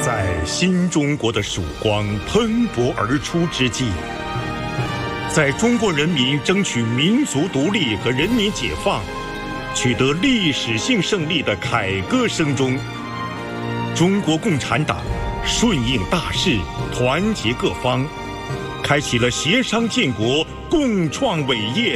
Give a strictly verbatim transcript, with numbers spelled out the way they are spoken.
在新中国的曙光喷薄而出之际，在中国人民争取民族独立和人民解放、取得历史性胜利的凯歌声中，中国共产党顺应大势，团结各方，开启了协商建国、共创伟业